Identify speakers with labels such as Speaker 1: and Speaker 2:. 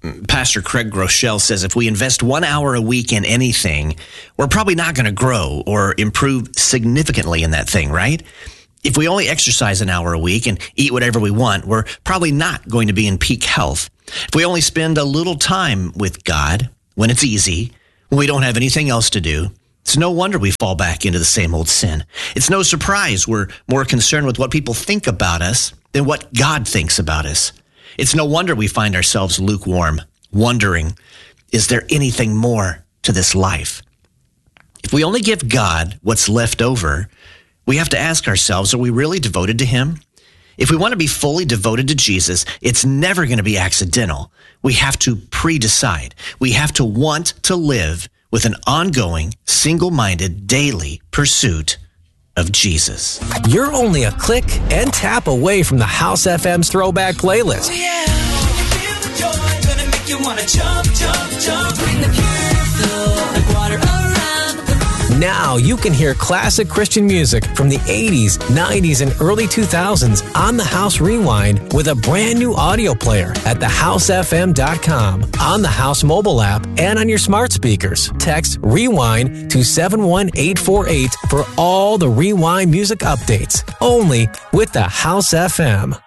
Speaker 1: Pastor Craig Groeschel says if we invest 1 hour a week in anything, we're probably not going to grow or improve significantly in that thing, right? If we only exercise an hour a week and eat whatever we want, we're probably not going to be in peak health. If we only spend a little time with God when it's easy, when we don't have anything else to do, it's no wonder we fall back into the same old sin. It's no surprise we're more concerned with what people think about us than what God thinks about us. It's no wonder we find ourselves lukewarm, wondering, is there anything more to this life? If we only give God what's left over, we have to ask ourselves, are we really devoted to him? If we want to be fully devoted to Jesus, it's never going to be accidental. We have to pre-decide. We have to want to live with an ongoing, single-minded, daily pursuit of Jesus.
Speaker 2: You're only a click and tap away from the House FM's throwback playlist.
Speaker 3: Oh yeah, you feel the joy, gonna make you wanna jump, jump, jump. Bring the pure flow like water around the room.
Speaker 2: Now you can hear classic Christian music from the 80s, 90s, and early 2000s on the House Rewind with a brand new audio player at thehousefm.com, on the House mobile app, and on your smart speakers. Text REWIND to 71848 for all the Rewind music updates, only with the House FM.